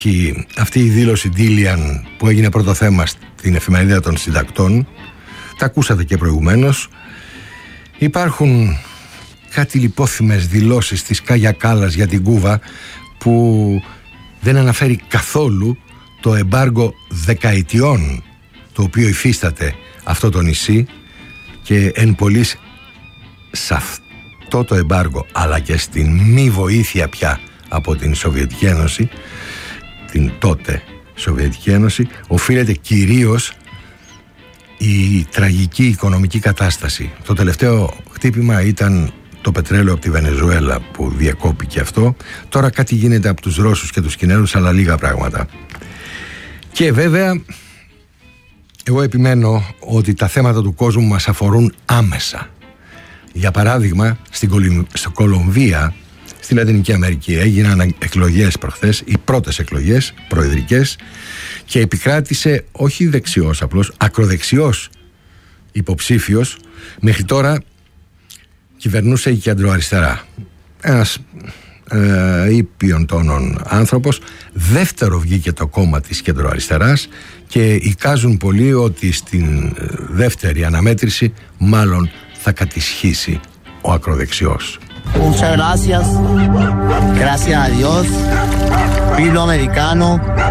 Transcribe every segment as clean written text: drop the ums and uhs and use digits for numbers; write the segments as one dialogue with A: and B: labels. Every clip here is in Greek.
A: Και αυτή η δήλωση Ντίλιαν που έγινε πρώτο θέμα στην εφημερίδα των συντακτών, τα ακούσατε και προηγουμένως. Υπάρχουν κάτι λιπόθυμες δηλώσεις της Κάγια Κάλλας για την Κούβα που δεν αναφέρει καθόλου το εμπάργο δεκαετιών το οποίο υφίσταται αυτό το νησί, και εν πολλοίς σε αυτό το εμπάργο αλλά και στην μη βοήθεια πια από την Σοβιετική Ένωση, την τότε Σοβιετική Ένωση, οφείλεται κυρίως η τραγική οικονομική κατάσταση. Το τελευταίο χτύπημα ήταν το πετρέλαιο από τη Βενεζουέλα που διακόπηκε αυτό. Τώρα κάτι γίνεται από τους Ρώσους και τους Κινέζους, αλλά λίγα πράγματα. Και βέβαια εγώ επιμένω ότι τα θέματα του κόσμου μας αφορούν άμεσα. Για παράδειγμα, στην Κολομβία, στη Λατινική Αμερική, έγιναν εκλογές προχθές, οι πρώτες εκλογές προεδρικές, και επικράτησε όχι δεξιός απλώς, ακροδεξιός υποψήφιος. Μέχρι τώρα κυβερνούσε η κεντροαριστερά, ένας ήπιον τόνων άνθρωπος. Δεύτερο βγήκε το κόμμα της κεντροαριστεράς και εικάζουν πολλοί ότι στην δεύτερη αναμέτρηση μάλλον θα κατισχύσει ο ακροδεξιός.
B: Muchas gracias. Gracias a Dios. Filo americano.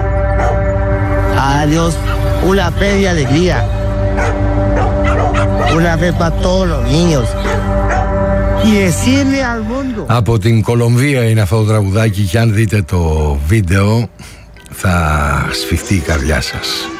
B: A Dios. Una fe de alegría. Una fe para todos los niños. Y decirle al mundo.
A: Από την Κολομβία είναι αυτό το τραγουδάκι, και αν δείτε το βίντεο θα σφιχτεί η καρδιά σας.